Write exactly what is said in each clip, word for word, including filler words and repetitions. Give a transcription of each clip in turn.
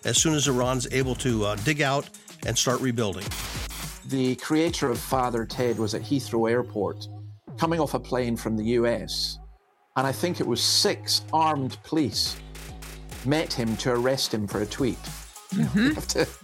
as soon as Iran's able to uh, dig out and start rebuilding. The creator of Father Ted was at Heathrow Airport, coming off a plane from the U S, and I think it was six armed police met him to arrest him for a tweet. Mm-hmm. You have to,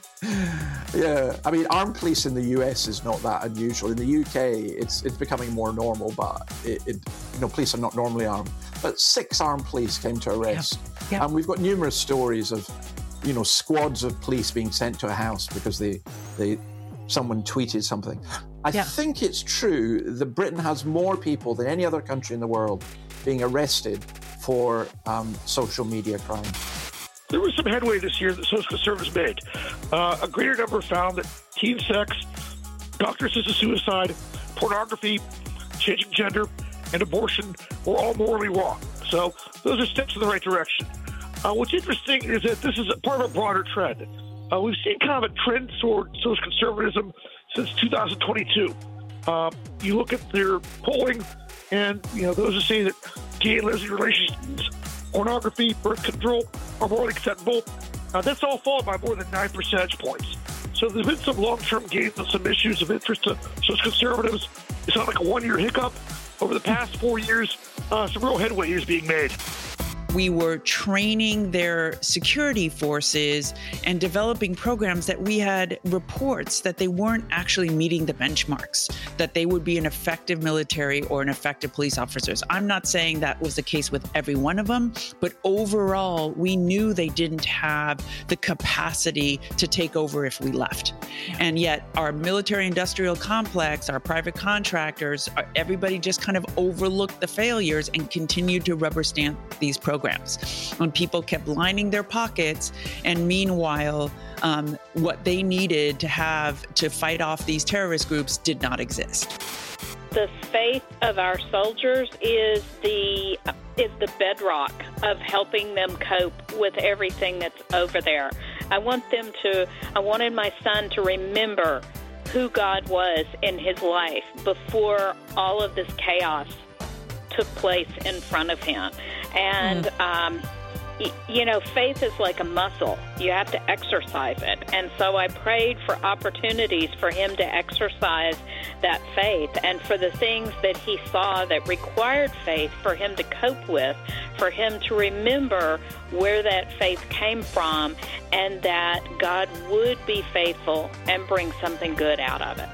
yeah, I mean, armed police in the U S is not that unusual. In the U K, it's it's becoming more normal, but it, it you know, police are not normally armed. But six armed police came to arrest, yep. Yep. and we've got numerous stories of, you know, squads of police being sent to a house because they they someone tweeted something. I yeah. think it's true that Britain has more people than any other country in the world being arrested for um, social media crime. There was some headway this year that social conservatives made. Uh, a greater number found that teen sex, doctor-assisted suicide, pornography, changing gender, and abortion were all morally wrong. So those are steps in the right direction. Uh, what's interesting is that this is a part of a broader trend. Uh, we've seen kind of a trend toward social conservatism since two thousand twenty-two. Uh, you look at their polling, and you know those who say that gay and lesbian relationships, pornography, birth control are morally acceptable. Uh, that's all fallen by more than nine percentage points. So there's been some long-term gains on some issues of interest to social conservatives. It's not like a one-year hiccup. Over the past four years, uh, some real headway is being made. We were training their security forces and developing programs that we had reports that they weren't actually meeting the benchmarks, that they would be an effective military or an effective police officers. I'm not saying that was the case with every one of them, but overall, we knew they didn't have the capacity to take over if we left. And yet our military industrial complex, our private contractors, everybody just kind of overlooked the failures and continued to rubber stamp these programs. When people kept lining their pockets, and meanwhile, um, what they needed to have to fight off these terrorist groups did not exist. The faith of our soldiers is the is the bedrock of helping them cope with everything that's over there. I want them to. I wanted my son to remember who God was in his life before all of this chaos took place in front of him. And, mm. um, y- you know, faith is like a muscle. You have to exercise it. And so I prayed for opportunities for him to exercise that faith and for the things that he saw that required faith for him to cope with, for him to remember where that faith came from and that God would be faithful and bring something good out of it.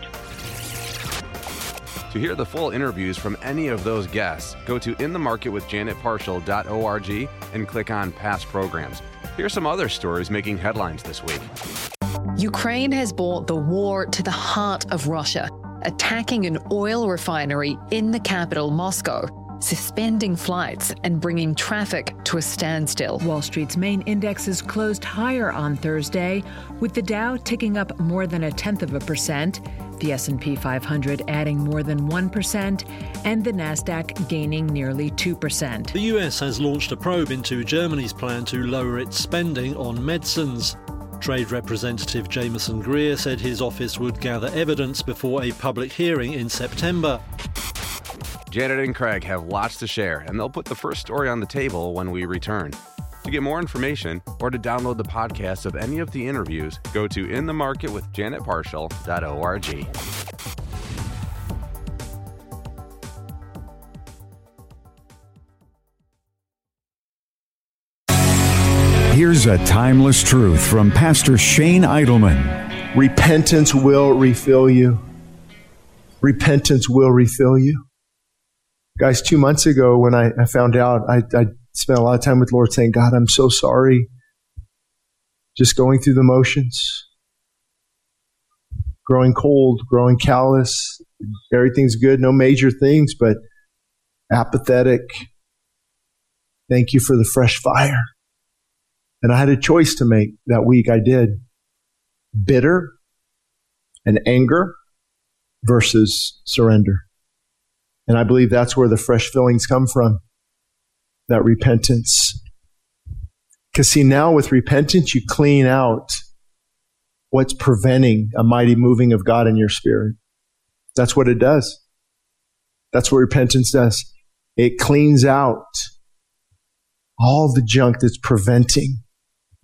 To hear the full interviews from any of those guests, go to in the market with janet parshall dot org and click on past programs. Here's some other stories making headlines this week. Ukraine has brought the war to the heart of Russia, attacking an oil refinery in the capital, Moscow, suspending flights and bringing traffic to a standstill. Wall Street's main indexes closed higher on Thursday, with the Dow ticking up more than a tenth of a percent, the S and P five hundred adding more than one percent, and the Nasdaq gaining nearly two percent. The U S has launched a probe into Germany's plan to lower its spending on medicines. Trade Representative Jameson Greer said his office would gather evidence before a public hearing in September. Janet and Craig have lots to share, and they'll put the first story on the table when we return. To get more information or to download the podcast of any of the interviews, go to in the market with janet parshall dot org. Here's a timeless truth from Pastor Shane Idleman. Repentance will refill you. Repentance will refill you. Guys, two months ago when I, I found out, I, I spent a lot of time with the Lord saying, God, I'm so sorry. Just going through the motions. Growing cold, growing callous. Everything's good, no major things, but apathetic. Thank you for the fresh fire. And I had a choice to make that week. I did. Bitter and anger versus surrender. And I believe that's where the fresh fillings come from. That repentance. Because see, now with repentance, you clean out what's preventing a mighty moving of God in your spirit. That's what it does. That's what repentance does. It cleans out all the junk that's preventing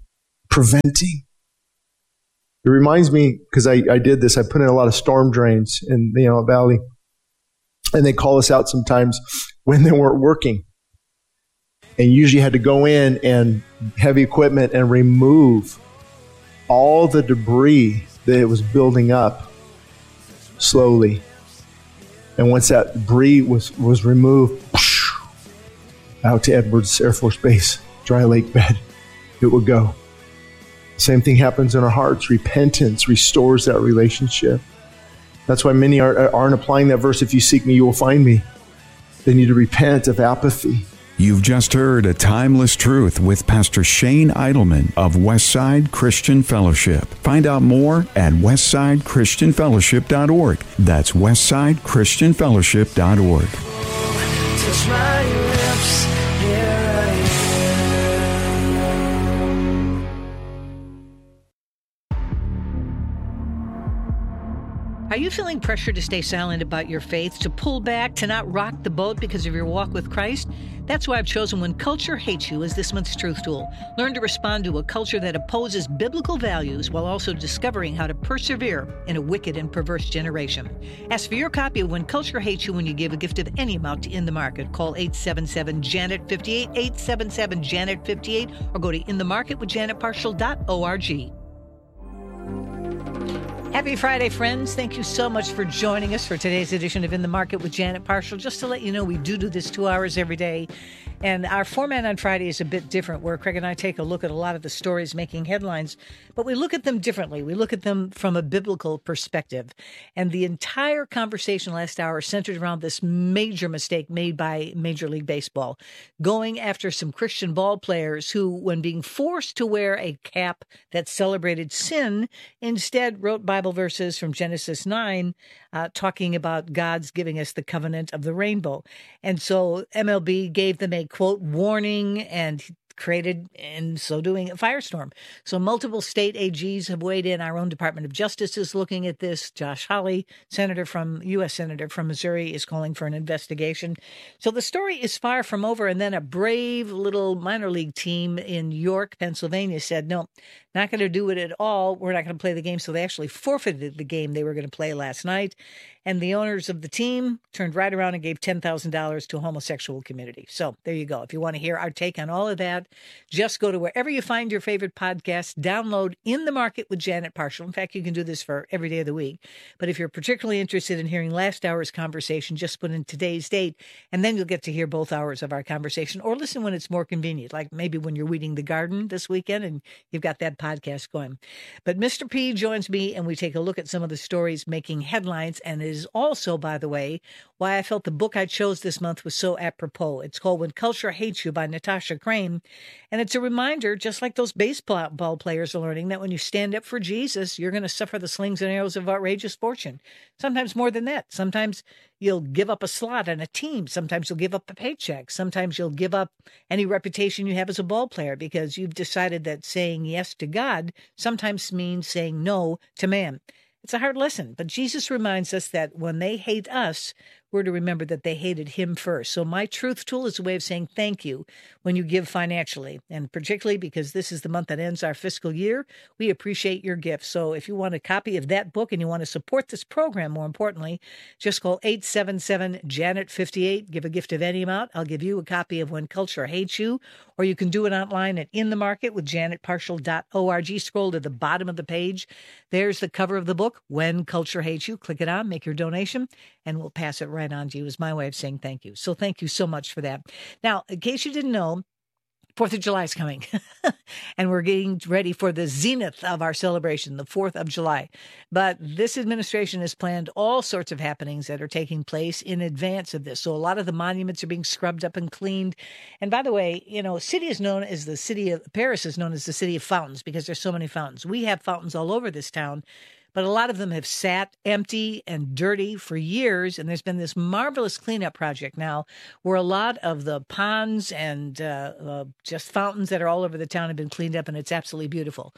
preventing. It reminds me, because I, I did this, I put in a lot of storm drains in the you know, valley, and they call us out sometimes when they weren't working. And usually had to go in and heavy equipment and remove all the debris that it was building up slowly. And once that debris was, was removed, whoosh, out to Edwards Air Force Base, dry lake bed, it would go. Same thing happens in our hearts. Repentance restores that relationship. That's why many are, aren't applying that verse, if you seek me, you will find me. They need to repent of apathy. You've just heard A Timeless Truth with Pastor Shane Idleman of Westside Christian Fellowship. Find out more at westside christian fellowship dot org. That's westside christian fellowship dot org. Touch my lips, here I am. Are you feeling pressure to stay silent about your faith, to pull back, to not rock the boat because of your walk with Christ? That's why I've chosen When Culture Hates You as this month's Truth Tool. Learn to respond to a culture that opposes biblical values while also discovering how to persevere in a wicked and perverse generation. Ask for your copy of When Culture Hates You when you give a gift of any amount to In the Market. Call eight seven seven, Janet fifty-eight, eight seven seven, Janet fifty-eight, or go to in the market with janet parshall dot org. Happy Friday, friends. Thank you so much for joining us for today's edition of In the Market with Janet Parshall. Just to let you know, we do do this two hours every day. And our format on Friday is a bit different, where Craig and I take a look at a lot of the stories making headlines, but we look at them differently. We look at them from a biblical perspective. And the entire conversation last hour centered around this major mistake made by Major League Baseball, going after some Christian ball players who, when being forced to wear a cap that celebrated sin, instead wrote Bible verses from Genesis nine, uh, talking about God's giving us the covenant of the rainbow. And so M L B gave them a, quote, warning, and created, in so doing, a firestorm. So multiple state A Gs have weighed in. Our own Department of Justice is looking at this. Josh Hawley, senator from U S Senator from Missouri, is calling for an investigation. So the story is far from over. And then a brave little minor league team in York, Pennsylvania said, no, not going to do it at all. We're not going to play the game. So they actually forfeited the game they were going to play last night. And the owners of the team turned right around and gave ten thousand dollars to a homosexual community. So there you go. If you want to hear our take on all of that, just go to wherever you find your favorite podcast, download In the Market with Janet Parshall. In fact, you can do this for every day of the week. But if you're particularly interested in hearing last hour's conversation, just put in today's date, and then you'll get to hear both hours of our conversation, or listen when it's more convenient, like maybe when you're weeding the garden this weekend and you've got that podcast going. But Mister P joins me, and we take a look at some of the stories making headlines, and it is also, by the way, why I felt the book I chose this month was so apropos. It's called When Culture Hates You by Natasha Crane. And it's a reminder, just like those baseball players are learning, that when you stand up for Jesus, you're going to suffer the slings and arrows of outrageous fortune. Sometimes more than that. Sometimes you'll give up a slot on a team. Sometimes you'll give up a paycheck. Sometimes you'll give up any reputation you have as a ball player because you've decided that saying yes to God sometimes means saying no to man. It's a hard lesson, but Jesus reminds us that when they hate us, we're to remember that they hated him first. So my truth tool is a way of saying thank you when you give financially, and particularly because this is the month that ends our fiscal year, we appreciate your gift. So if you want a copy of that book and you want to support this program, more importantly, just call eight seven seven, Janet fifty-eight, give a gift of any amount. I'll give you a copy of When Culture Hates You, or you can do it online at In the Market with janet parshall dot org. Scroll to the bottom of the page. There's the cover of the book, When Culture Hates You. Click it on, make your donation, and we'll pass it right on to you. Is my way of saying thank you. So thank you so much for that. Now, in case you didn't know, Fourth of July is coming, and we're getting ready for the zenith of our celebration, the Fourth of July. But this administration has planned all sorts of happenings that are taking place in advance of this. So a lot of the monuments are being scrubbed up and cleaned. And by the way, you know, city is known as the city of Paris is known as the city of fountains because there's so many fountains. We have fountains all over this town, but a lot of them have sat empty and dirty for years. And there's been this marvelous cleanup project now where a lot of the ponds and uh, uh, just fountains that are all over the town have been cleaned up, and it's absolutely beautiful.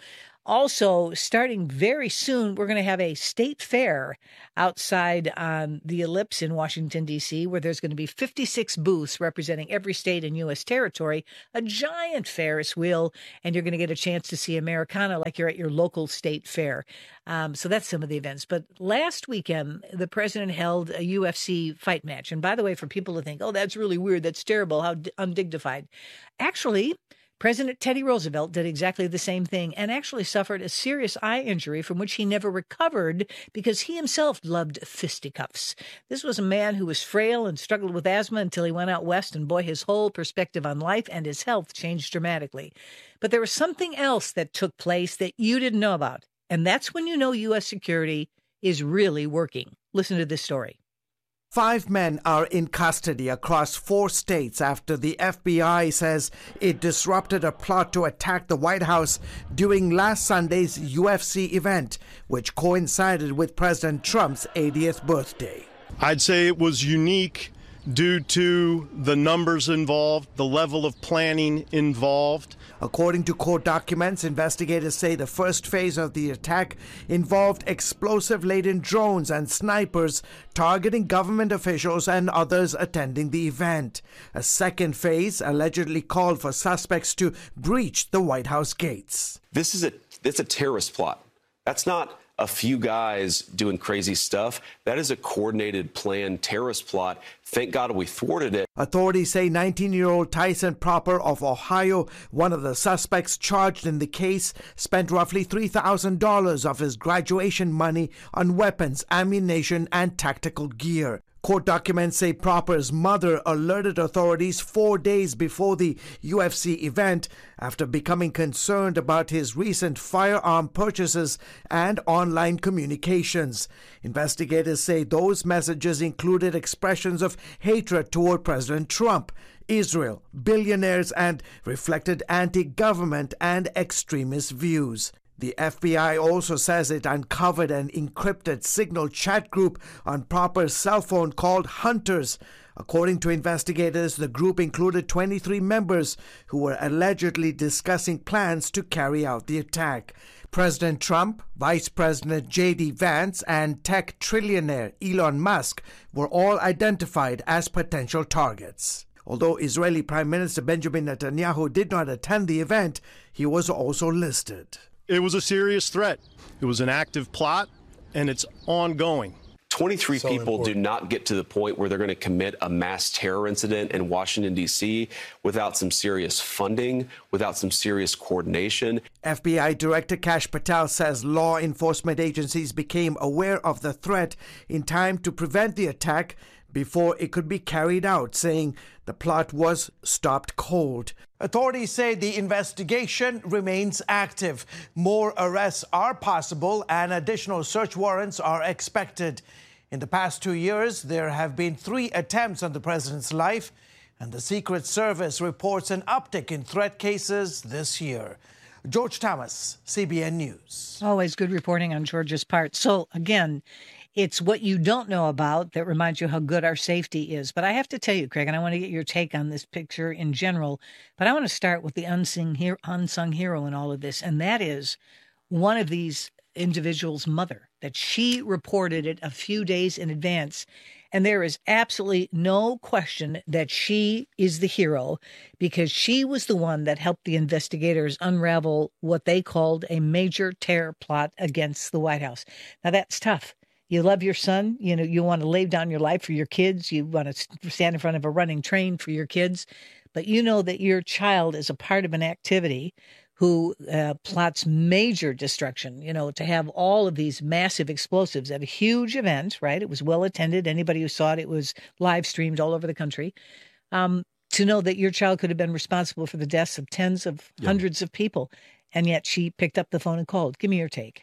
Also, starting very soon, we're going to have a state fair outside um, the Ellipse in Washington, D C, where there's going to be fifty-six booths representing every state and U S territory, a giant Ferris wheel, and you're going to get a chance to see Americana like you're at your local state fair. Um, so that's some of the events. But last weekend, the president held a U F C fight match. And by the way, for people to think, oh, that's really weird, that's terrible, how d- undignified. Actually, President Teddy Roosevelt did exactly the same thing and actually suffered a serious eye injury from which he never recovered because he himself loved fisticuffs. This was a man who was frail and struggled with asthma until he went out west, and boy, his whole perspective on life and his health changed dramatically. But there was something else that took place that you didn't know about, and that's when you know U S security is really working. Listen to this story. Five men are in custody across four states after the F B I says it disrupted a plot to attack the White House during last Sunday's U F C event, which coincided with President Trump's eightieth birthday. I'd say it was unique due to the numbers involved, the level of planning involved. According to court documents, investigators say the first phase of the attack involved explosive-laden drones and snipers targeting government officials and others attending the event. A second phase allegedly called for suspects to breach the White House gates. This is a, it's a terrorist plot. That's not a few guys doing crazy stuff. That is a coordinated, planned terrorist plot. Thank God we thwarted it. Authorities say nineteen-year-old Tyson Proper of Ohio, one of the suspects charged in the case, spent roughly three thousand dollars of his graduation money on weapons, ammunition, and tactical gear. Court documents say Proper's mother alerted authorities four days before the U F C event after becoming concerned about his recent firearm purchases and online communications. Investigators say those messages included expressions of hatred toward President Trump, Israel, billionaires, and reflected anti-government and extremist views. The F B I also says it uncovered an encrypted Signal chat group on Proper's cell phone called Hunters. According to investigators, the group included twenty-three members who were allegedly discussing plans to carry out the attack. President Trump, Vice President J D Vance, and tech trillionaire Elon Musk were all identified as potential targets. Although Israeli Prime Minister Benjamin Netanyahu did not attend the event, he was also listed. It was a serious threat. It was an active plot, and it's ongoing. twenty-three So people important. do not get to the point where they're going to commit a mass terror incident in Washington, D C without some serious funding, without some serious coordination. F B I Director Kash Patel says law enforcement agencies became aware of the threat in time to prevent the attack before it could be carried out, saying the plot was stopped cold. Authorities say the investigation remains active. More arrests are possible and additional search warrants are expected. In the past two years, there have been three attempts on the president's life, and the Secret Service reports an uptick in threat cases this year. George Thomas, C B N News. Always good reporting on George's part. So, again, it's what you don't know about that reminds you how good our safety is. But I have to tell you, Craig, and I want to get your take on this picture in general, but I want to start with the unsung hero, unsung hero in all of this, and that is one of these individuals' mother, that she reported it a few days in advance. And there is absolutely no question that she is the hero because she was the one that helped the investigators unravel what they called a major terror plot against the White House. Now, that's tough. You love your son, you know, you want to lay down your life for your kids, you want to stand in front of a running train for your kids, but you know that your child is a part of an activity who uh, plots major destruction, you know, to have all of these massive explosives at a huge event, right? It was well attended. Anybody who saw it, it was live streamed all over the country. Um, to know that your child could have been responsible for the deaths of tens of yeah. hundreds of people, and yet she picked up the phone and called. Give me your take.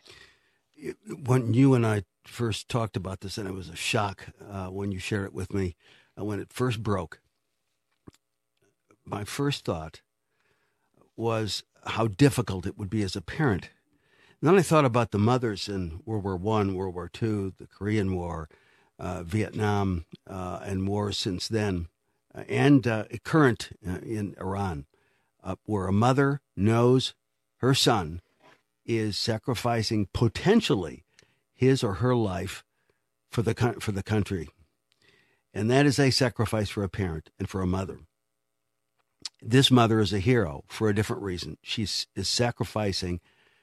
When you and I first talked about this, and it was a shock uh, when you shared it with me, uh, when it first broke, my first thought was how difficult it would be as a parent. And then I thought about the mothers in World War One, World War Two, the Korean War, uh, Vietnam, uh, and wars since then, uh, and uh, current uh, in Iran, uh, where a mother knows her son is sacrificing potentially his or her life for the for the country. And that is a sacrifice for a parent and for a mother. This mother is a hero for a different reason. She is sacrificing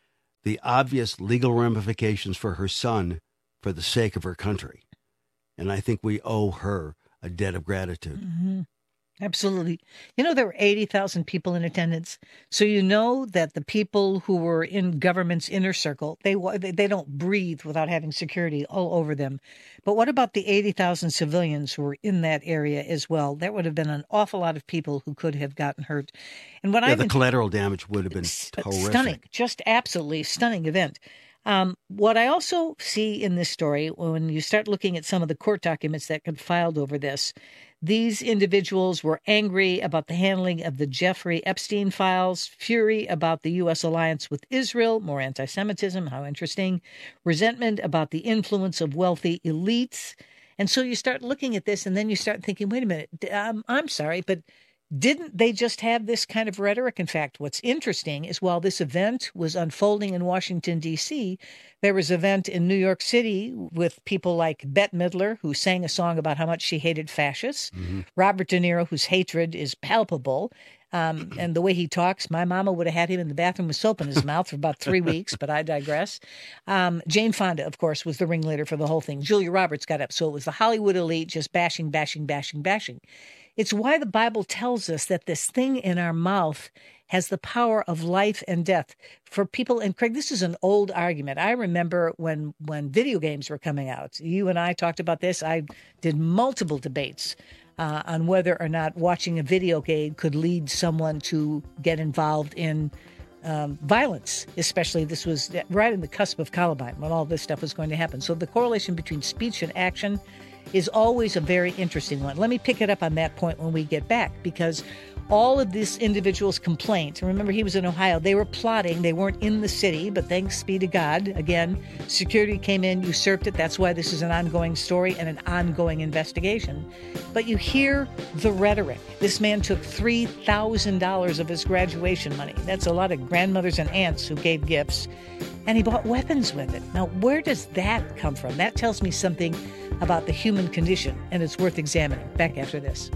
the obvious legal ramifications for her son for the sake of her country. And I think we owe her a debt of gratitude. Mm-hmm. Absolutely. You know, there were eighty thousand people in attendance. So you know that the people who were in government's inner circle, they they don't breathe without having security all over them. But what about the eighty thousand civilians who were in that area as well? That would have been an awful lot of people who could have gotten hurt. And what yeah, I the collateral damage would have been horrific. Stunning, just absolutely stunning event. Um, what I also see in this story, when you start looking at some of the court documents that got filed over this, these individuals were angry about the handling of the Jeffrey Epstein files, fury about the U S alliance with Israel, more anti-Semitism, how interesting, resentment about the influence of wealthy elites. And so you start looking at this and then you start thinking, wait a minute, um, I'm sorry, but didn't they just have this kind of rhetoric? In fact, what's interesting is while this event was unfolding in Washington, D C, there was an event in New York City with people like Bette Midler, who sang a song about how much she hated fascists, mm-hmm. Robert De Niro, whose hatred is palpable, um, and the way he talks, my mama would have had him in the bathroom with soap in his mouth for about three weeks, but I digress. Um, Jane Fonda, of course, was the ringleader for the whole thing. Julia Roberts got up, so it was the Hollywood elite just bashing, bashing, bashing, bashing. It's why the Bible tells us that this thing in our mouth has the power of life and death. For people, and Craig, this is an old argument. I remember when, when video games were coming out. You and I talked about this. I did multiple debates uh, on whether or not watching a video game could lead someone to get involved in um, violence, especially this was right in the cusp of Columbine when all this stuff was going to happen. So the correlation between speech and action is always a very interesting one. Let me pick it up on that point when we get back, because all of this individual's complaints, and remember he was in Ohio, they were plotting, they weren't in the city, but thanks be to God, again, security came in, usurped it. That's why this is an ongoing story and an ongoing investigation. But you hear the rhetoric. This man took three thousand dollars of his graduation money. That's a lot of grandmothers and aunts who gave gifts, and he bought weapons with it. Now, where does that come from? That tells me something about the human condition, and it's worth examining. Back after this.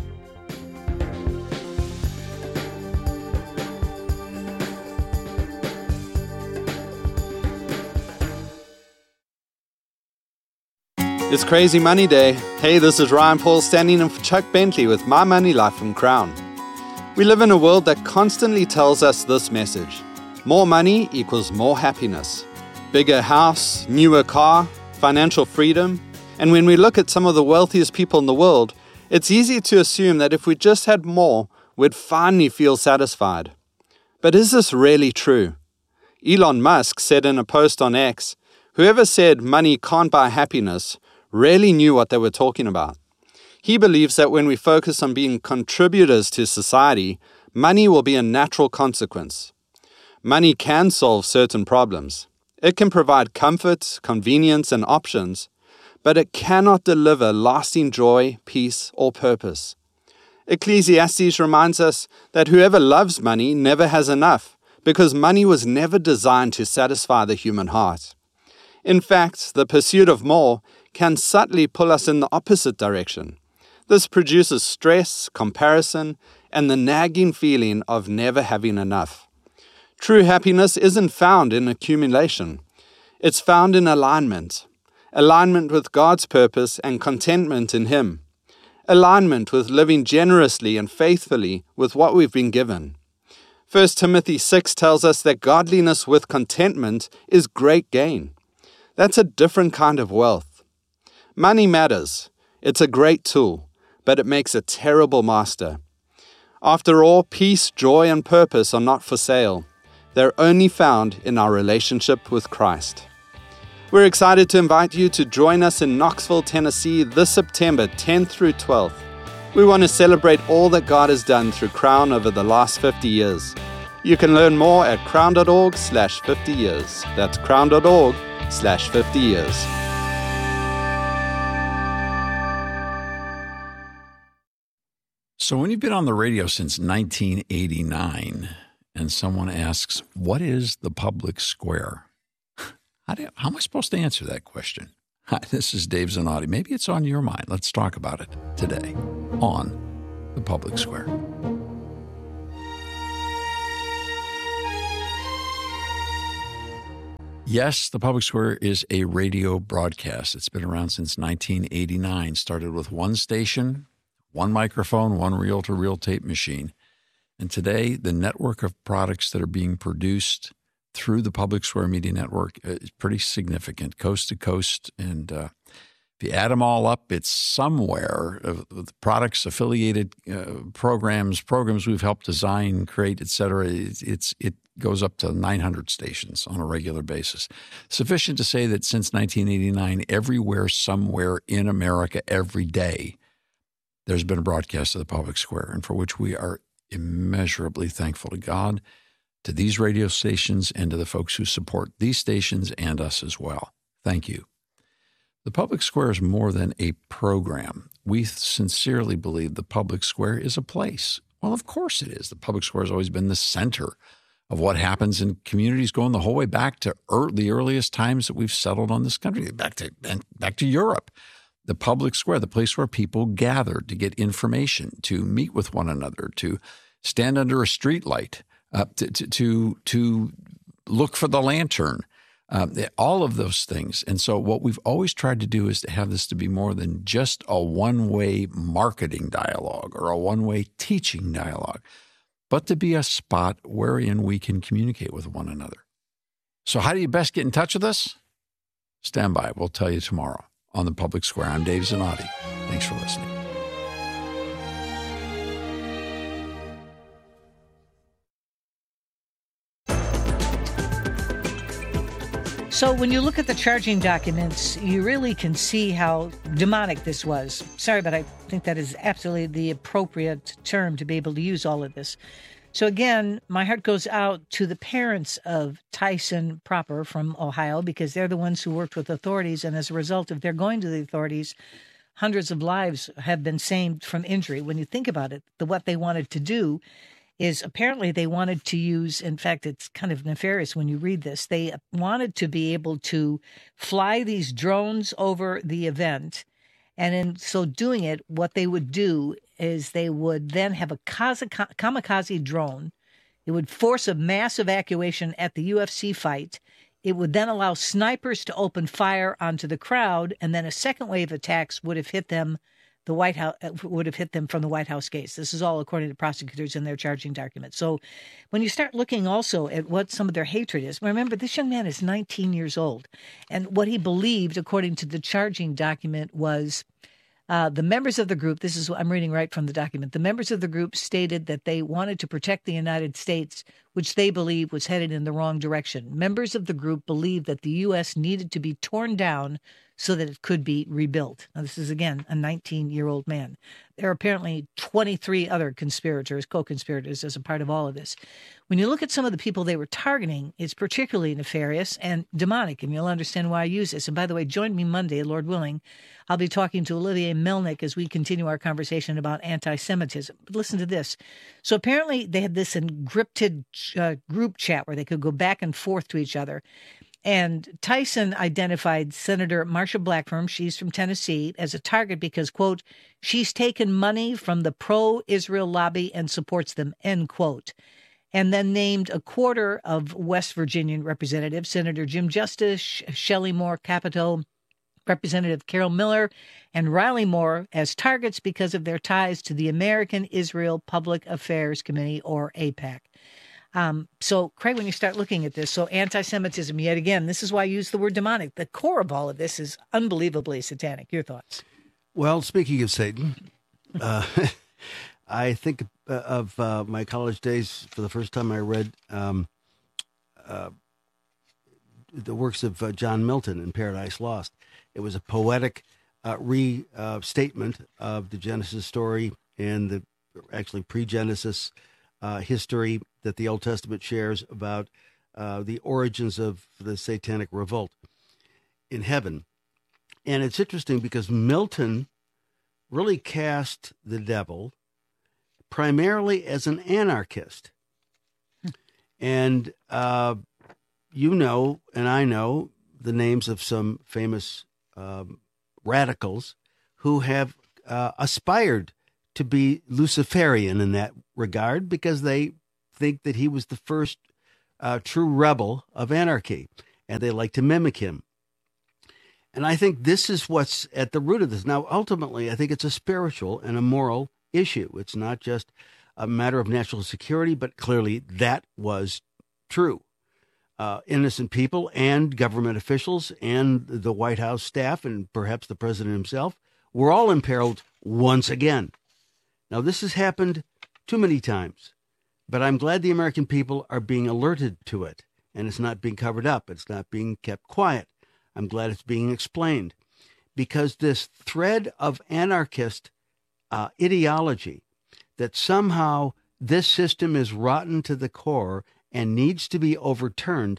It's Crazy Money Day. Hey, this is Ryan Paul standing in for Chuck Bentley with My Money Life from Crown. We live in a world that constantly tells us this message. More money equals more happiness. Bigger house, newer car, financial freedom. And when we look at some of the wealthiest people in the world, it's easy to assume that if we just had more, we'd finally feel satisfied. But is this really true? Elon Musk said in a post on X, whoever said money can't buy happiness really knew what they were talking about. He believes that when we focus on being contributors to society, money will be a natural consequence. Money can solve certain problems. It can provide comfort, convenience, and options, but it cannot deliver lasting joy, peace, or purpose. Ecclesiastes reminds us that whoever loves money never has enough, because money was never designed to satisfy the human heart. In fact, the pursuit of more can subtly pull us in the opposite direction. This produces stress, comparison, and the nagging feeling of never having enough. True happiness isn't found in accumulation. It's found in alignment. Alignment with God's purpose and contentment in Him. Alignment with living generously and faithfully with what we've been given. First Timothy six tells us that godliness with contentment is great gain. That's a different kind of wealth. Money matters. It's a great tool, but it makes a terrible master. After all, peace, joy, and purpose are not for sale. They're only found in our relationship with Christ. We're excited to invite you to join us in Knoxville, Tennessee this September tenth through twelfth. We want to celebrate all that God has done through Crown over the last fifty years. You can learn more at crown.org slash 50 years. That's crown.org slash 50 years. So when you've been on the radio since nineteen eighty-nine, and someone asks, what is the public square? How, do, how am I supposed to answer that question? Hi, this is Dave Zanotti. Maybe it's on your mind. Let's talk about it today on the Public Square. Yes, the Public Square is a radio broadcast. It's been around since nineteen eighty-nine. Started with one station, one microphone, one reel-to-reel tape machine. And today, the network of products that are being produced through the Public Square Media Network is pretty significant, coast to coast. And uh, if you add them all up, it's somewhere of the products, affiliated uh, programs, programs we've helped design, create, et cetera. It's, it's, it goes up to nine hundred stations on a regular basis. Sufficient to say that since nineteen eighty-nine, everywhere, somewhere in America, every day, there's been a broadcast of the Public Square, and for which we are immeasurably thankful to God, to these radio stations, and to the folks who support these stations and us as well. Thank you. The Public Square is more than a program. We sincerely believe the Public Square is a place. Well, of course it is. The Public Square has always been the center of what happens in communities going the whole way back to er- the earliest times that we've settled on this country, back to back to Europe. The Public Square, the place where people gather to get information, to meet with one another, to stand under a street light, uh, to, to, to, to look for the lantern, um, all of those things. And so what we've always tried to do is to have this to be more than just a one-way marketing dialogue or a one-way teaching dialogue, but to be a spot wherein we can communicate with one another. So how do you best get in touch with us? Stand by. We'll tell you tomorrow on the Public Square. I'm Dave Zanotti. Thanks for listening. So when you look at the charging documents, you really can see how demonic this was. Sorry, but I think that is absolutely the appropriate term to be able to use all of this. So again, my heart goes out to the parents of Tyson Proper from Ohio, because they're the ones who worked with authorities. And as a result of their going to the authorities, hundreds of lives have been saved from injury. When you think about it, the, what they wanted to do is apparently they wanted to use, in fact, it's kind of nefarious when you read this. They wanted to be able to fly these drones over the event. And in so doing it, what they would do is they would then have a kamikaze drone. It would force a mass evacuation at the U F C fight. It would then allow snipers to open fire onto the crowd, and then a second wave of attacks would have hit them, the White House would have hit them from the White House gates. This is all according to prosecutors in their charging documents. So when you start looking also at what some of their hatred is, remember, this young man is nineteen years old. And what he believed, according to the charging document, was uh, the members of the group, this is what I'm reading right from the document, the members of the group stated that they wanted to protect the United States, which they believed was headed in the wrong direction. Members of the group believed that the U S needed to be torn down so that it could be rebuilt. Now, this is, again, a nineteen-year-old man. There are apparently twenty-three other conspirators, co-conspirators, as a part of all of this. When you look at some of the people they were targeting, it's particularly nefarious and demonic, and you'll understand why I use this. And by the way, join me Monday, Lord willing. I'll be talking to Olivier Melnick as we continue our conversation about anti-Semitism. But listen to this. So apparently they had this encrypted uh, group chat where they could go back and forth to each other. And Tyson identified Senator Marsha Blackburn, she's from Tennessee, as a target because, quote, she's taken money from the pro-Israel lobby and supports them, end quote. And then named a quarter of West Virginian representatives, Senator Jim Justice, Shelley Moore Capito, Representative Carol Miller, and Riley Moore as targets because of their ties to the American Israel Public Affairs Committee, or AIPAC. Um, so, Craig, when you start looking at this, so anti-Semitism, yet again, this is why I use the word demonic. The core of all of this is unbelievably satanic. Your thoughts? Well, speaking of Satan, uh, I think of uh, my college days. For the first time I read um, uh, the works of uh, John Milton in Paradise Lost. It was a poetic uh, restatement uh, of the Genesis story and the actually pre-Genesis uh, history that the Old Testament shares about uh, the origins of the satanic revolt in heaven. And it's interesting because Milton really cast the devil primarily as an anarchist. And uh, you know, and I know the names of some famous um, radicals who have uh, aspired to be Luciferian in that regard because they think that he was the first uh, true rebel of anarchy, and they like to mimic him. And I think this is what's at the root of this. Now, ultimately, I think it's a spiritual and a moral issue. It's not just a matter of national security, but clearly that was true. Uh, innocent people and government officials and the White House staff and perhaps the president himself were all imperiled once again. Now, this has happened too many times, but I'm glad the American people are being alerted to it, and it's not being covered up. It's not being kept quiet. I'm glad it's being explained, because this thread of anarchist uh, ideology that somehow this system is rotten to the core and needs to be overturned,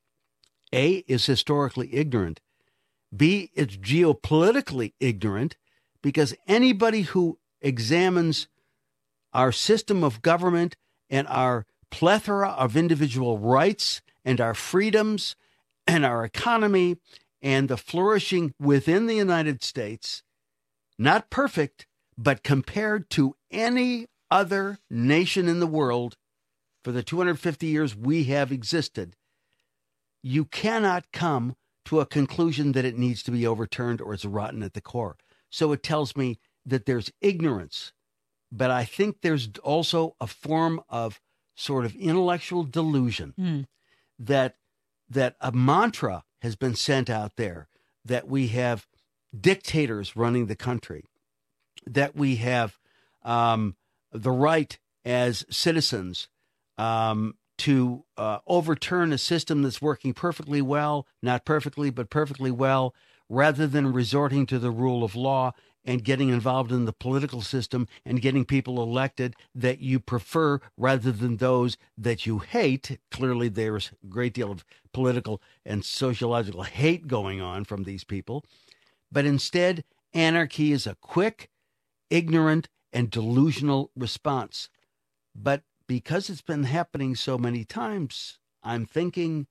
A, is historically ignorant. B, it's geopolitically ignorant, because anybody who examines our system of government and our plethora of individual rights and our freedoms and our economy and the flourishing within the United States, not perfect, but compared to any other nation in the world for the two hundred fifty years we have existed, you cannot come to a conclusion that it needs to be overturned or it's rotten at the core. So it tells me that there's ignorance, but I think there's also a form of sort of intellectual delusion Mm. that that a mantra has been sent out there, that we have dictators running the country, that we have um, the right as citizens um, to uh, overturn a system that's working perfectly well, not perfectly, but perfectly well, rather than resorting to the rule of law and getting involved in the political system and getting people elected that you prefer rather than those that you hate. Clearly, there's a great deal of political and sociological hate going on from these people. But instead, anarchy is a quick, ignorant, and delusional response. But because it's been happening so many times, I'm thinking,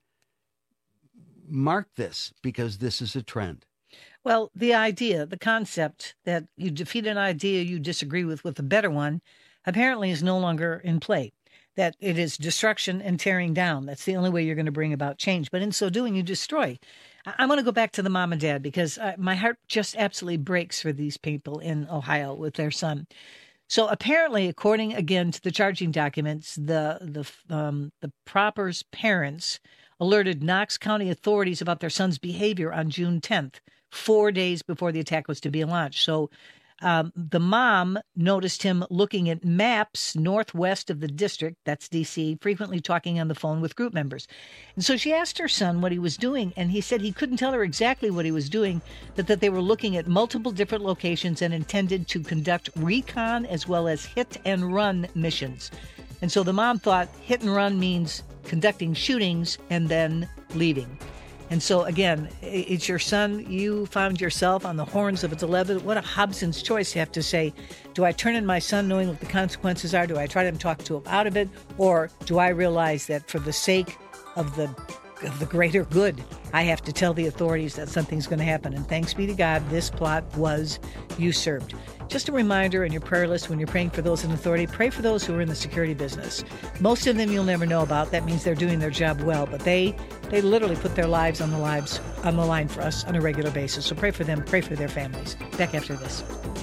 mark this, because this is a trend. Well, the idea, the concept that you defeat an idea you disagree with with a better one, apparently is no longer in play. That it is destruction and tearing down. That's the only way you're going to bring about change. But in so doing, you destroy. I, I want to go back to the mom and dad, because uh, my heart just absolutely breaks for these people in Ohio with their son. So apparently, according again to the charging documents, the the um, the Propper's parents alerted Knox County authorities about their son's behavior on June tenth. Four days before the attack was to be launched. So um, the mom noticed him looking at maps northwest of the district, that's D C, frequently talking on the phone with group members. And so she asked her son what he was doing, and he said he couldn't tell her exactly what he was doing, but that they were looking at multiple different locations and intended to conduct recon as well as hit and run missions. And so the mom thought hit and run means conducting shootings and then leaving. And so, again, it's your son. You found yourself on the horns of a dilemma. What a Hobson's choice, you have to say. Do I turn in my son knowing what the consequences are? Do I try to talk to him out of it? Or do I realize that for the sake of the of the greater good, I have to tell the authorities that something's going to happen? And thanks be to God, this plot was usurped. Just a reminder in your prayer list when you're praying for those in authority, pray for those who are in the security business. Most of them you'll never know about. That means they're doing their job well, but they they literally put their lives on the lives on the line for us on a regular basis. So pray for them, pray for their families. Back after this.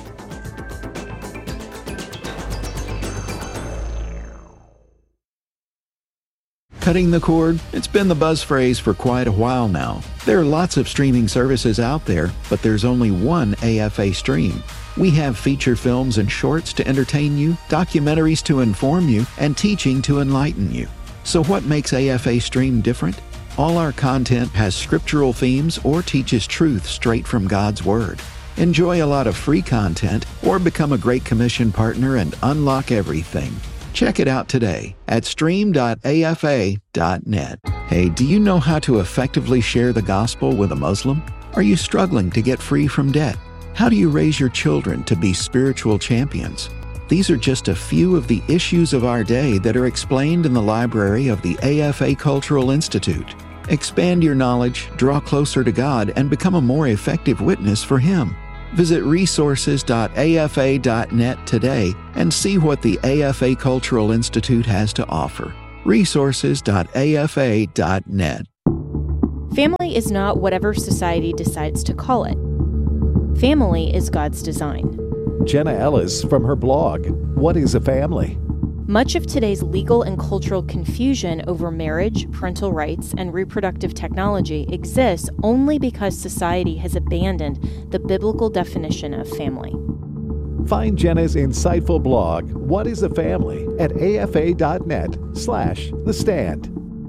Cutting the cord? It's been the buzz phrase for quite a while now. There are lots of streaming services out there, but there's only one A F A Stream. We have feature films and shorts to entertain you, documentaries to inform you, and teaching to enlighten you. So what makes A F A Stream different? All our content has scriptural themes or teaches truth straight from God's Word. Enjoy a lot of free content or become a Great Commission partner and unlock everything. Check it out today at stream dot a f a dot net. Hey, do you know how to effectively share the gospel with a Muslim? Are you struggling to get free from debt? How do you raise your children to be spiritual champions? These are just a few of the issues of our day that are explained in the library of the A F A Cultural Institute. Expand your knowledge, draw closer to God, and become a more effective witness for Him. Visit resources dot A F A dot net today and see what the A F A Cultural Institute has to offer. resources dot A F A dot net. Family is not whatever society decides to call it. Family is God's design. Jenna Ellis from her blog, What is a Family? Much of today's legal and cultural confusion over marriage, parental rights, and reproductive technology exists only because society has abandoned the biblical definition of family. Find Jenna's insightful blog, What is a Family, at A F A dot net slash The Stand.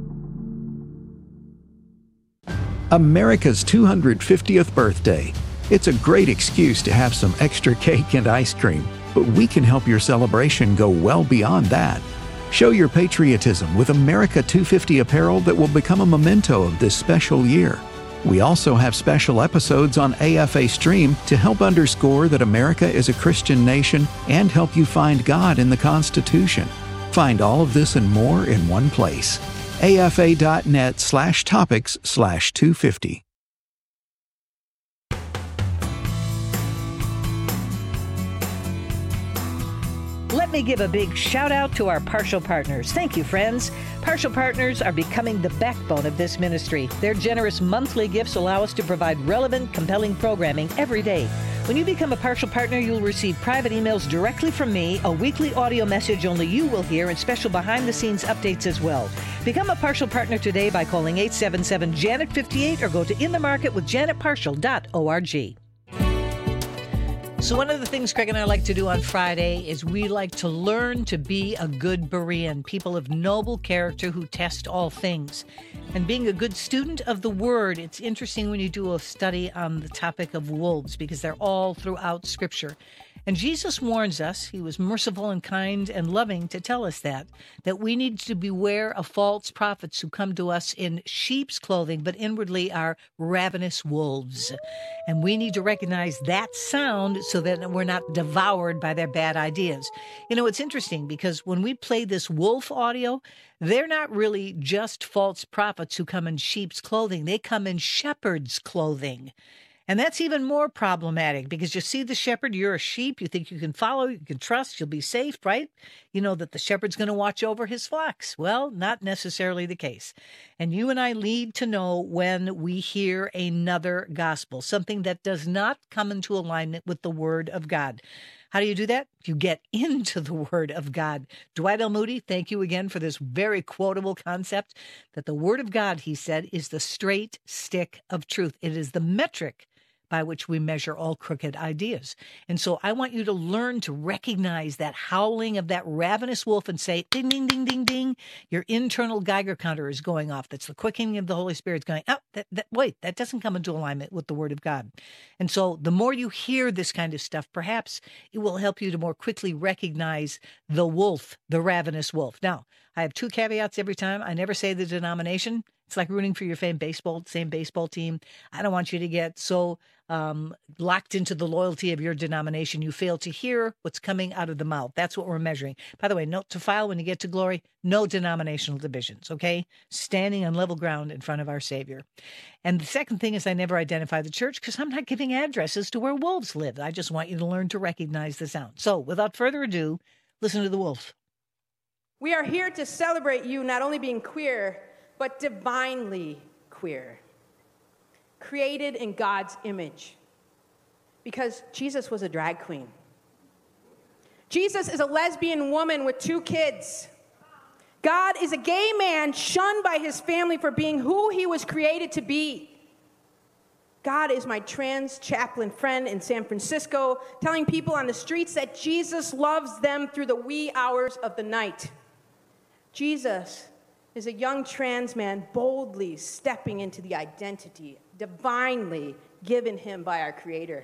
America's two hundred fiftieth birthday. It's a great excuse to have some extra cake and ice cream, but we can help your celebration go well beyond that. Show your patriotism with America two fifty apparel that will become a memento of this special year. We also have special episodes on A F A Stream to help underscore that America is a Christian nation and help you find God in the Constitution. Find all of this and more in one place. A F A dot net slash topics slash two fifty. Let me give a big shout out to our Partial Partners. Thank you, friends. Partial Partners are becoming the backbone of this ministry. Their generous monthly gifts allow us to provide relevant, compelling programming every day. When you become a Partial Partner, you'll receive private emails directly from me, a weekly audio message only you will hear, and special behind-the-scenes updates as well. Become a Partial Partner today by calling eight seven seven, Janet fifty-eight or go to in the market with janet partial dot org. So one of the things Craig and I like to do on Friday is we like to learn to be a good Berean, people of noble character who test all things. And being a good student of the Word, it's interesting when you do a study on the topic of wolves because they're all throughout Scripture. And Jesus warns us, he was merciful and kind and loving to tell us that, that we need to beware of false prophets who come to us in sheep's clothing, but inwardly are ravenous wolves. And we need to recognize that sound so that we're not devoured by their bad ideas. You know, it's interesting because when we play this wolf audio, they're not really just false prophets who come in sheep's clothing. They come in shepherd's clothing. And that's even more problematic because you see the shepherd, you're a sheep, you think you can follow, you can trust, you'll be safe, right? You know that the shepherd's going to watch over his flocks. Well, not necessarily the case. And you and I need to know when we hear another gospel, something that does not come into alignment with the Word of God. How do you do that? You get into the Word of God. Dwight L. Moody, thank you again for this very quotable concept that the Word of God, he said, is the straight stick of truth. It is the metric by which we measure all crooked ideas. And so I want you to learn to recognize that howling of that ravenous wolf and say, ding, ding, ding, ding, ding. Your internal Geiger counter is going off. That's the quickening of the Holy Spirit going, oh, that, that, wait, that doesn't come into alignment with the Word of God. And so the more you hear this kind of stuff, perhaps it will help you to more quickly recognize the wolf, the ravenous wolf. Now, I have two caveats every time. I never say the denomination. It's like rooting for your same baseball, same baseball team. I don't want you to get so um, locked into the loyalty of your denomination you fail to hear what's coming out of the mouth. That's what we're measuring. By the way, note to file when you get to glory, no denominational divisions, okay? Standing on level ground in front of our Savior. And the second thing is I never identify the church because I'm not giving addresses to where wolves live. I just want you to learn to recognize the sound. So without further ado, listen to the wolf. We are here to celebrate you not only being queer, but divinely queer, created in God's image, because Jesus was a drag queen. Jesus is a lesbian woman with two kids. God is a gay man shunned by his family for being who he was created to be. God is my trans chaplain friend in San Francisco, telling people on the streets that Jesus loves them through the wee hours of the night. Jesus is a young trans man boldly stepping into the identity divinely given him by our Creator.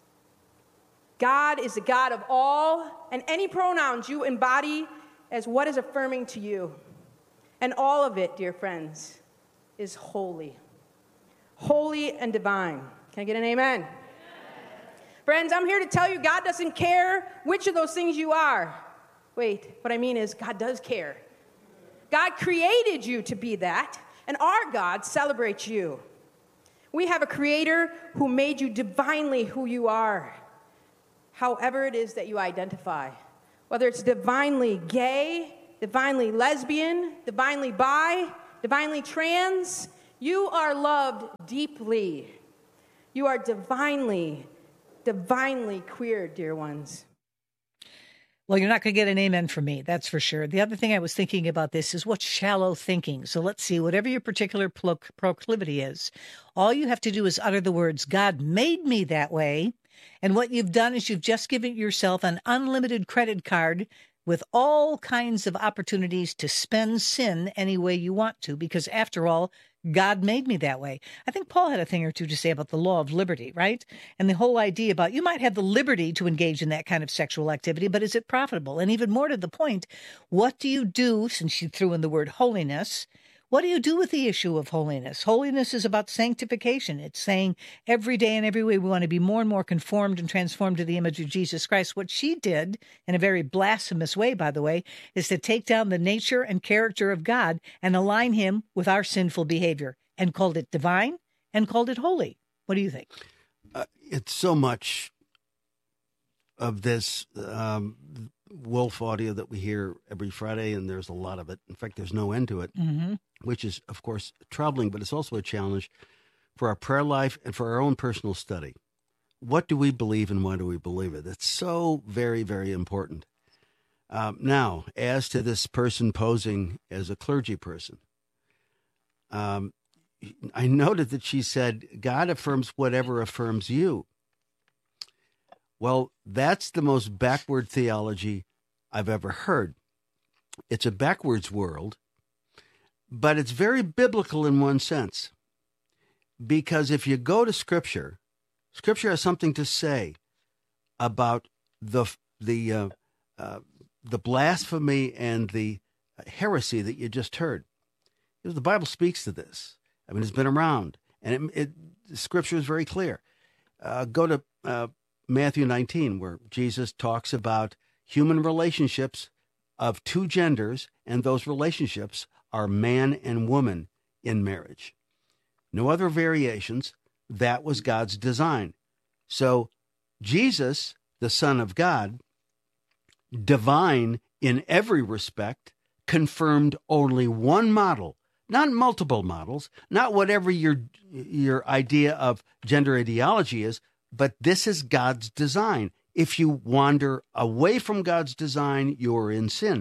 God is the God of all, and any pronouns you embody as what is affirming to you. And all of it, dear friends, is holy. Holy and divine. Can I get an amen? Amen. Friends, I'm here to tell you God doesn't care which of those things you are. Wait, what I mean is God does care. God created you to be that, and our God celebrates you. We have a creator who made you divinely who you are, however it is that you identify. Whether it's divinely gay, divinely lesbian, divinely bi, divinely trans, you are loved deeply. You are divinely, divinely queer, dear ones. Well, you're not going to get an amen from me, that's for sure. The other thing I was thinking about this is what's shallow thinking. So let's see, whatever your particular pro- proclivity is, all you have to do is utter the words, God made me that way. And what you've done is you've just given yourself an unlimited credit card with all kinds of opportunities to spend sin any way you want to, because after all, God made me that way. I think Paul had a thing or two to say about the law of liberty, right? And the whole idea about you might have the liberty to engage in that kind of sexual activity, but is it profitable? And even more to the point, what do you do, since you threw in the word holiness, what do you do with the issue of holiness? Holiness is about sanctification. It's saying every day and every way we want to be more and more conformed and transformed to the image of Jesus Christ. What she did, in a very blasphemous way, by the way, is to take down the nature and character of God and align him with our sinful behavior, and called it divine and called it holy. What do you think? Uh, it's so much of this um, wolf audio that we hear every Friday, and there's a lot of it. In fact, there's no end to it. Mm-hmm. Which is, of course, troubling, but it's also a challenge for our prayer life and for our own personal study. What do we believe and why do we believe it? It's so very, very important. Um, now, as to this person posing as a clergy person, um, I noted that she said, God affirms whatever affirms you. Well, that's the most backward theology I've ever heard. It's a backwards world. But it's very biblical in one sense, because if you go to Scripture, Scripture has something to say about the the uh, uh, the blasphemy and the heresy that you just heard. Because the Bible speaks to this. I mean, it's been around, and it, it Scripture is very clear. Uh, go to uh, Matthew nineteen, where Jesus talks about human relationships of two genders, and those relationships are man and woman in marriage. No other variations. That was God's design. So Jesus, the Son of God, divine in every respect, confirmed only one model, not multiple models, not whatever your your idea of gender ideology is, but this is God's design. If you wander away from God's design, you're in sin.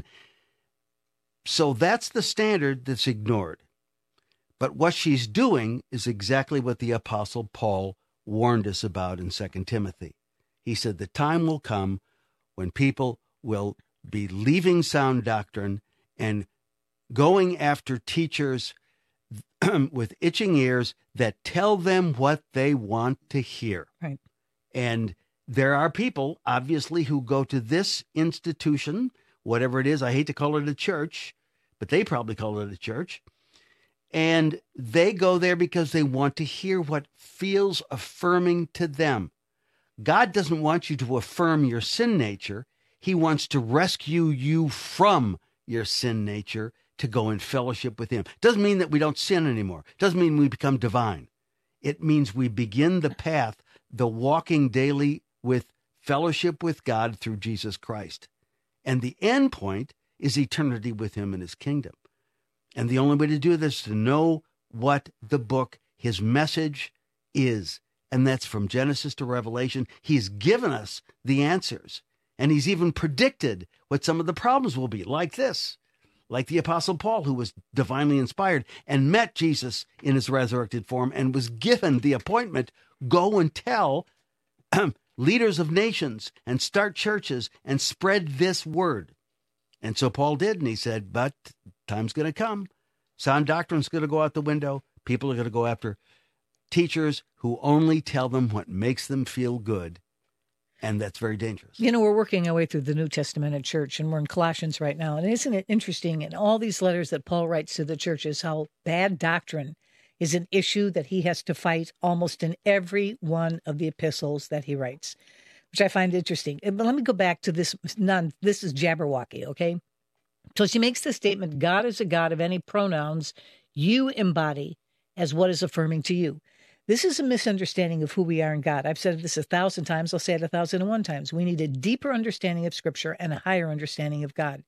So that's the standard that's ignored. But what she's doing is exactly what the Apostle Paul warned us about in Second Timothy. He said the time will come when people will be leaving sound doctrine and going after teachers with itching ears that tell them what they want to hear. Right. And there are people, obviously, who go to this institution, whatever it is. I hate to call it a church, but they probably call it a church. And they go there because they want to hear what feels affirming to them. God doesn't want you to affirm your sin nature. He wants to rescue you from your sin nature to go in fellowship with him. Doesn't mean that we don't sin anymore. Doesn't mean we become divine. It means we begin the path, the walking daily with fellowship with God through Jesus Christ. And the end point is eternity with him in his kingdom. And the only way to do this is to know what the book, his message is. And that's from Genesis to Revelation. He's given us the answers. And he's even predicted what some of the problems will be, like this. Like the Apostle Paul, who was divinely inspired and met Jesus in his resurrected form and was given the appointment, go and tell leaders of nations and start churches and spread this word. And so Paul did, and he said, but time's going to come. Sound doctrine's going to go out the window. People are going to go after teachers who only tell them what makes them feel good. And that's very dangerous. You know, we're working our way through the New Testament at church, and we're in Colossians right now. And isn't it interesting in all these letters that Paul writes to the churches how bad doctrine is an issue that he has to fight almost in every one of the epistles that he writes, which I find interesting. But let me go back to this. None. This is Jabberwocky, okay? So she makes the statement, God is a God of any pronouns you embody as what is affirming to you. This is a misunderstanding of who we are in God. I've said this a thousand times. I'll say it a thousand and one times. We need a deeper understanding of Scripture and a higher understanding of God.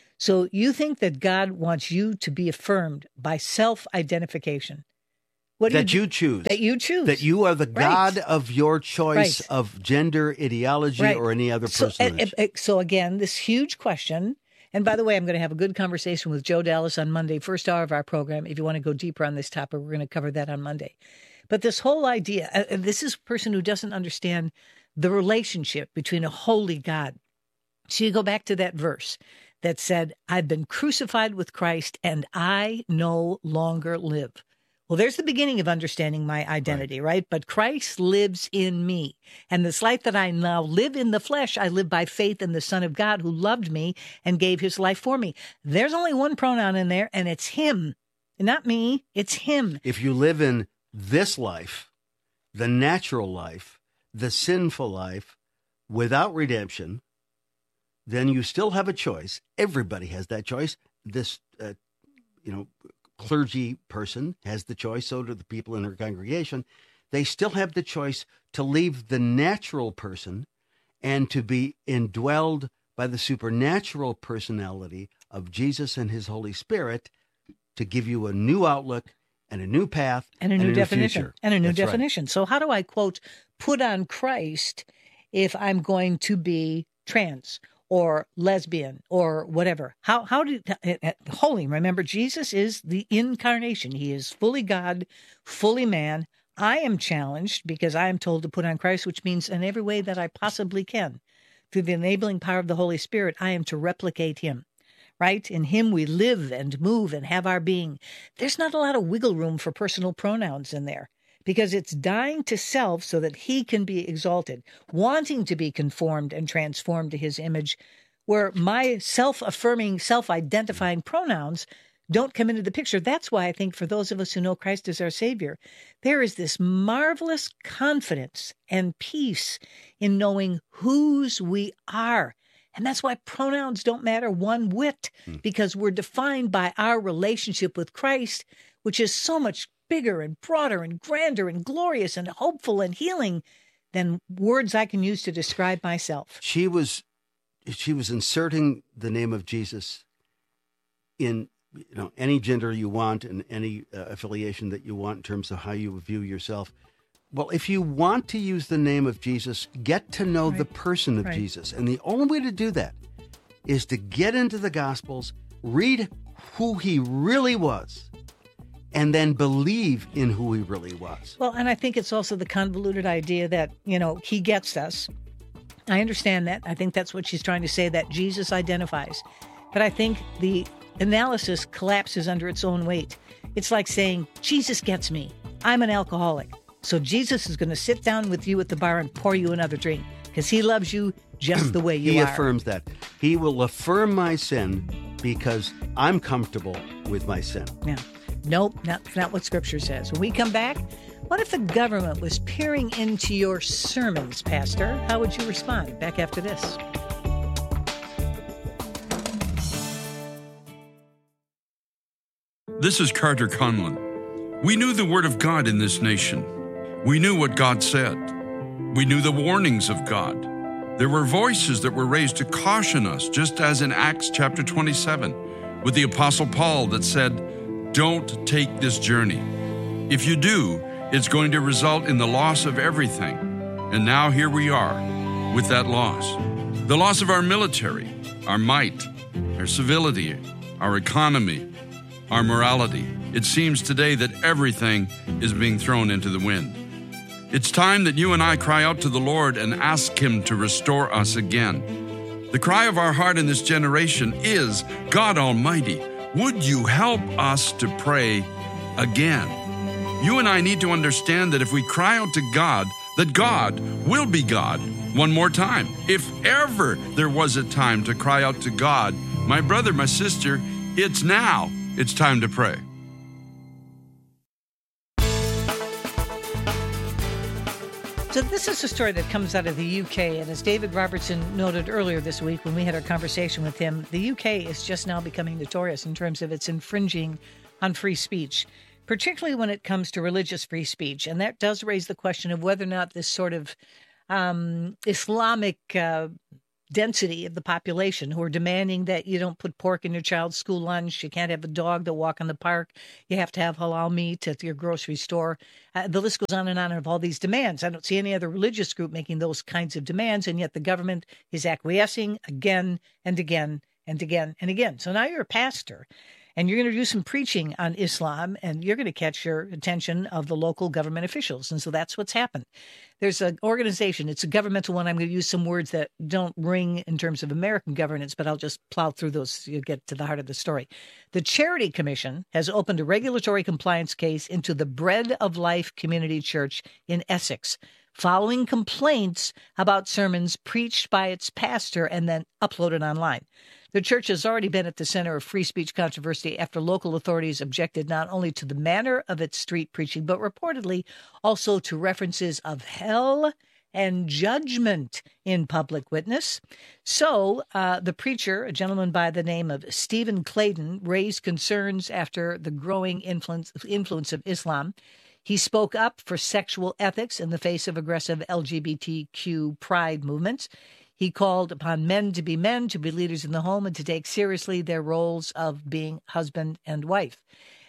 So you think that God wants you to be affirmed by self-identification. What that you, you choose. That you choose. That you are the right. God of your choice right. of gender, ideology, right. or any other personage. So, so again, this huge question. And by the way, I'm going to have a good conversation with Joe Dallas on Monday, first hour of our program. If you want to go deeper on this topic, we're going to cover that on Monday. But this whole idea, uh, this is a person who doesn't understand the relationship between a holy God. So you go back to that verse that said, I've been crucified with Christ and I no longer live. Well, there's the beginning of understanding my identity, right. right? But Christ lives in me. And this life that I now live in the flesh, I live by faith in the Son of God who loved me and gave his life for me. There's only one pronoun in there, and it's him. Not me, it's him. If you live in this life, the natural life, the sinful life, without redemption, then you still have a choice. Everybody has that choice. This, uh, you know, clergy person has the choice, so do the people in her congregation. They still have the choice to leave the natural person and to be indwelled by the supernatural personality of Jesus and his Holy Spirit to give you a new outlook and a new path and a new and a definition. New and a new That's definition. Right. So how do I, quote, put on Christ if I'm going to be trans or lesbian or whatever? How how do holy? Remember, Jesus is the incarnation. He is fully God, fully man. I am challenged because I am told to put on Christ, which means in every way that I possibly can, through the enabling power of the Holy Spirit, I am to replicate him. Right? In him we live and move and have our being. There's not a lot of wiggle room for personal pronouns in there, because it's dying to self so that he can be exalted, wanting to be conformed and transformed to his image, where my self-affirming, self-identifying pronouns don't come into the picture. That's why I think for those of us who know Christ as our Savior, there is this marvelous confidence and peace in knowing whose we are. And that's why pronouns don't matter one whit, because we're defined by our relationship with Christ, which is so much bigger and broader and grander and glorious and hopeful and healing than words I can use to describe myself. She was, she was inserting the name of Jesus in, you know, any gender you want and any uh, affiliation that you want in terms of how you view yourself. Well, if you want to use the name of Jesus, get to know right. the person of right. Jesus. And the only way to do that is to get into the Gospels, read who he really was, and then believe in who he really was. Well, and I think it's also the convoluted idea that, you know, he gets us. I understand that. I think that's what she's trying to say, that Jesus identifies. But I think the analysis collapses under its own weight. It's like saying, Jesus gets me. I'm an alcoholic. So Jesus is going to sit down with you at the bar and pour you another drink because he loves you just the way you he are. He affirms that. He will affirm my sin because I'm comfortable with my sin. Yeah. Nope, not, not what Scripture says. When we come back, what if the government was peering into your sermons, Pastor? How would you respond? Back after this. This is Carter Conlon. We knew the Word of God in this nation. We knew what God said. We knew the warnings of God. There were voices that were raised to caution us, just as in Acts chapter twenty-seven, with the Apostle Paul that said, don't take this journey. If you do, it's going to result in the loss of everything. And now here we are with that loss. The loss of our military, our might, our civility, our economy, our morality. It seems today that everything is being thrown into the wind. It's time that you and I cry out to the Lord and ask him to restore us again. The cry of our heart in this generation is, God Almighty, would you help us to pray again? You and I need to understand that if we cry out to God, that God will be God one more time. If ever there was a time to cry out to God, my brother, my sister, it's now. It's time to pray. So this is a story that comes out of the U K, and as David Robertson noted earlier this week when we had our conversation with him, the U K is just now becoming notorious in terms of its infringing on free speech, particularly when it comes to religious free speech. And that does raise the question of whether or not this sort of um, Islamic uh, density of the population who are demanding that you don't put pork in your child's school lunch, you can't have a dog to walk in the park, you have to have halal meat at your grocery store. Uh, the list goes on and on of all these demands. I don't see any other religious group making those kinds of demands, and yet the government is acquiescing again and again and again and again. So now you're a pastor, and you're going to do some preaching on Islam, and you're going to catch your attention of the local government officials. And so that's what's happened. There's an organization, it's a governmental one. I'm going to use some words that don't ring in terms of American governance, but I'll just plow through those so you get to the heart of the story. The Charity Commission has opened a regulatory compliance case into the Bread of Life Community Church in Essex, following complaints about sermons preached by its pastor and then uploaded online. The church has already been at the center of free speech controversy after local authorities objected not only to the manner of its street preaching, but reportedly also to references of hell and judgment in public witness. So uh, the preacher, a gentleman by the name of Stephen Clayton, raised concerns after the growing influence, influence of Islam. He spoke up for sexual ethics in the face of aggressive L G B T Q pride movements. He called upon men to be men, to be leaders in the home, and to take seriously their roles of being husband and wife.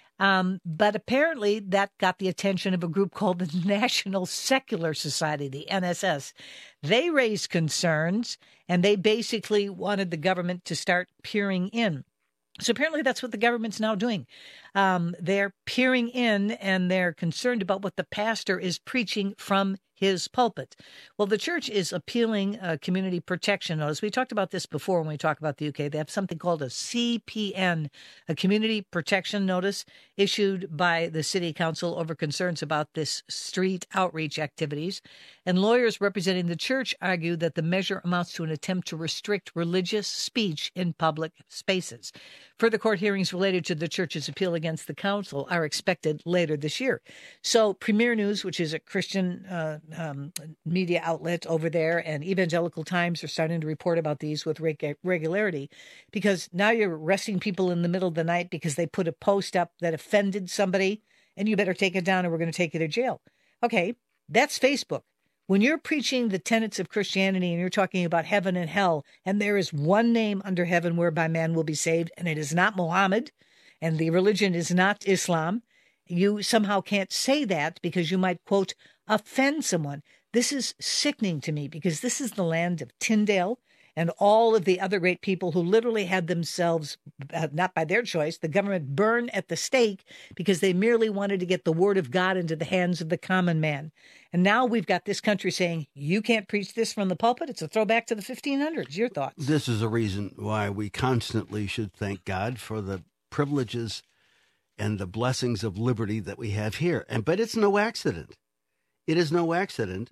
Um, but apparently that got the attention of a group called the National Secular Society, the N S S. They raised concerns, and they basically wanted the government to start peering in. So apparently that's what the government's now doing. Um, they're peering in, and they're concerned about what the pastor is preaching from his pulpit. Well, the church is appealing a community protection notice. We talked about this before when we talk about the U K. They have something called a C P N, a community protection notice issued by the city council over concerns about this street outreach activities. And lawyers representing the church argue that the measure amounts to an attempt to restrict religious speech in public spaces. Further court hearings related to the church's appeal against the council are expected later this year. So Premier News, which is a Christian uh, um, media outlet over there, and Evangelical Times are starting to report about these with reg- regularity, because now you're arresting people in the middle of the night because they put a post up that offended somebody, and you better take it down or we're going to take you to jail. Okay, that's Facebook. When you're preaching the tenets of Christianity and you're talking about heaven and hell, and there is one name under heaven whereby man will be saved, and it is not Muhammad, and the religion is not Islam, you somehow can't say that because you might, quote, offend someone. This is sickening to me, because this is the land of Tyndale and all of the other great people who literally had themselves, uh, not by their choice, the government burn at the stake because they merely wanted to get the word of God into the hands of the common man. And now we've got this country saying, you can't preach this from the pulpit. It's a throwback to the fifteen hundreds. Your thoughts? This is a reason why we constantly should thank God for the privileges and the blessings of liberty that we have here. And but it's no accident. It is no accident,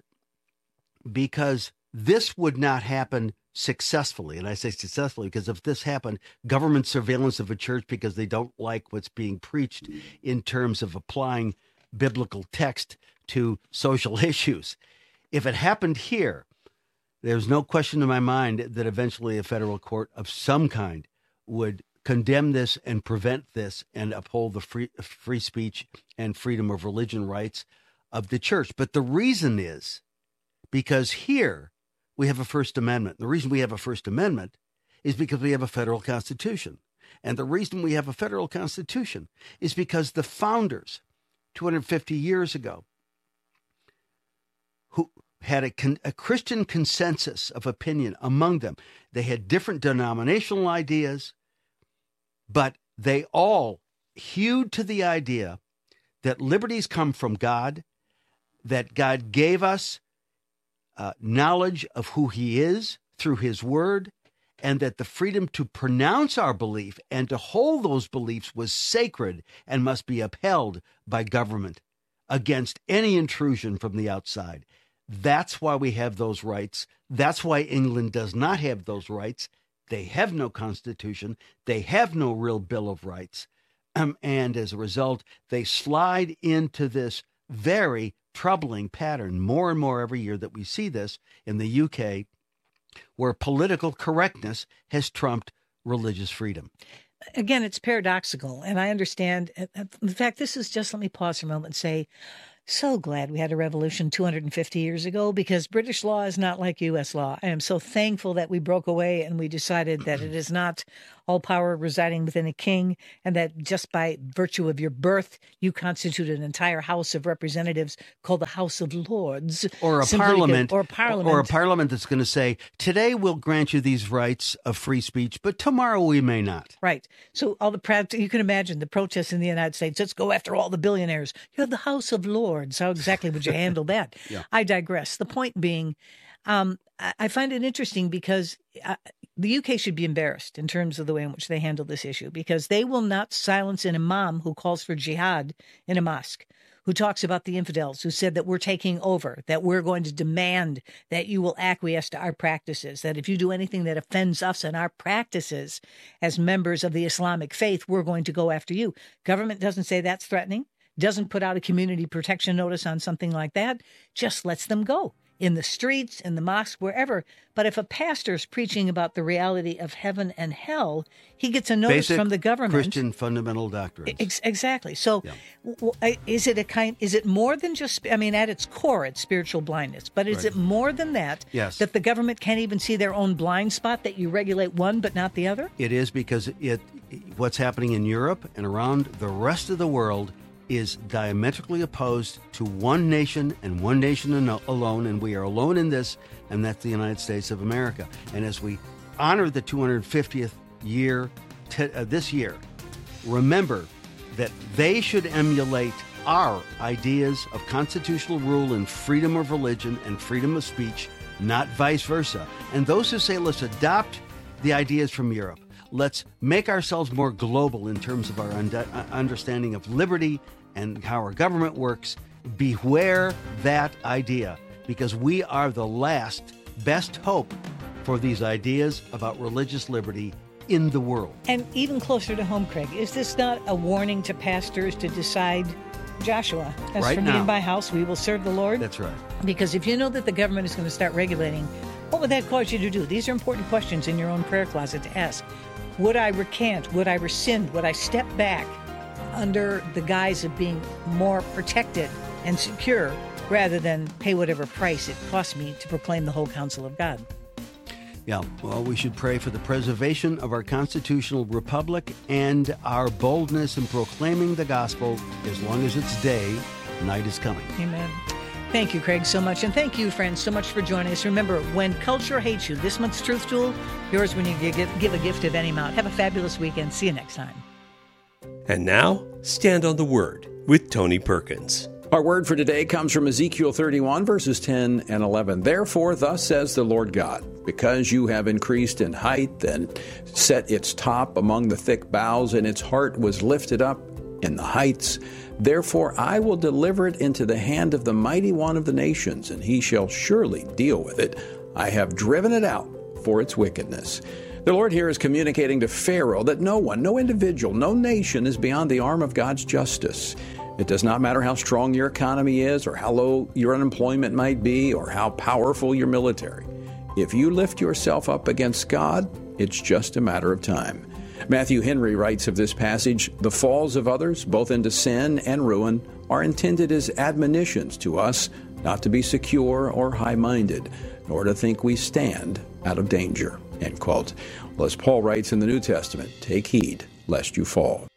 because this would not happen successfully. And I say successfully because if this happened, government surveillance of a church because they don't like what's being preached in terms of applying biblical text to social issues. If it happened here, there's no question in my mind that eventually a federal court of some kind would condemn this and prevent this and uphold the free, free speech and freedom of religion rights of the church. But the reason is because here we have a First Amendment. The reason we have a First Amendment is because we have a federal constitution. And the reason we have a federal constitution is because the founders two hundred fifty years ago, who had a, con- a Christian consensus of opinion among them, they had different denominational ideas, but they all hewed to the idea that liberties come from God, that God gave us uh, knowledge of who he is through his word, and that the freedom to pronounce our belief and to hold those beliefs was sacred and must be upheld by government against any intrusion from the outside. That's why we have those rights. That's why England does not have those rights. They have no constitution. They have no real Bill of Rights. Um, and as a result, they slide into this very troubling pattern, more and more every year, that we see this in the U K, where political correctness has trumped religious freedom. Again, it's paradoxical, and I understand. In fact, this is just, let me pause for a moment and say, so glad we had a revolution two hundred fifty years ago, because British law is not like U S law. I am so thankful that we broke away and we decided that it is not all power residing within a king, and that just by virtue of your birth, you constitute an entire House of Representatives called the House of Lords. Or a Simply parliament. Or a parliament. Or a parliament that's going to say, today we'll grant you these rights of free speech, but tomorrow we may not. Right. So all the you can imagine the protests in the United States. Let's go after all the billionaires. You have the House of Lords. How exactly would you handle that? Yeah. I digress. The point being, um, I find it interesting because uh, the U K should be embarrassed in terms of the way in which they handle this issue, because they will not silence an imam who calls for jihad in a mosque, who talks about the infidels, who said that we're taking over, that we're going to demand that you will acquiesce to our practices, that if you do anything that offends us and our practices as members of the Islamic faith, we're going to go after you. Government doesn't say that's threatening, doesn't put out a community protection notice on something like that, just lets them go in the streets, in the mosque, wherever. But if a pastor is preaching about the reality of heaven and hell, he gets a notice Basic from the government. Christian fundamental doctrines. Ex- exactly. So Yeah. w- w- is it a kind, is it more than just, I mean, at its core, it's spiritual blindness, but is Right. it more than that, Yes. that the government can't even see their own blind spot, that you regulate one but not the other? It is, because it what's happening in Europe and around the rest of the world is diametrically opposed to one nation and one nation ano- alone, and we are alone in this, and that's the United States of America. And as we honor the two hundred fiftieth year t- uh, this year, remember that they should emulate our ideas of constitutional rule and freedom of religion and freedom of speech, not vice versa. And those who say, let's adopt the ideas from Europe, let's make ourselves more global in terms of our und- understanding of liberty and how our government works, beware that idea, because we are the last best hope for these ideas about religious liberty in the world. And even closer to home, Craig, is this not a warning to pastors to decide, Joshua, as Right for me now. and my house, we will serve the Lord? That's right. Because if you know that the government is going to start regulating, what would that cause you to do? These are important questions in your own prayer closet to ask. Would I recant? Would I rescind? Would I step back under the guise of being more protected and secure, rather than pay whatever price it costs me to proclaim the whole counsel of God? Yeah, well, we should pray for the preservation of our constitutional republic and our boldness in proclaiming the gospel as long as it's day, night is coming. Amen. Thank you, Craig, so much. And thank you, friends, so much for joining us. Remember, when culture hates you, this month's Truth Tool, yours when you give, give a gift of any amount. Have a fabulous weekend. See you next time. And now, Stand on the Word with Tony Perkins. Our word for today comes from Ezekiel thirty-one, verses ten and eleven. Therefore, thus says the Lord God, because you have increased in height and set its top among the thick boughs, and its heart was lifted up in the heights, therefore I will deliver it into the hand of the mighty one of the nations, and he shall surely deal with it. I have driven it out for its wickedness. The Lord here is communicating to Pharaoh that no one, no individual, no nation is beyond the arm of God's justice. It does not matter how strong your economy is, or how low your unemployment might be, or how powerful your military. If you lift yourself up against God, it's just a matter of time. Matthew Henry writes of this passage, the falls of others, both into sin and ruin, are intended as admonitions to us not to be secure or high-minded, nor to think we stand out of danger. End quote. Well, as Paul writes in the New Testament, take heed lest you fall.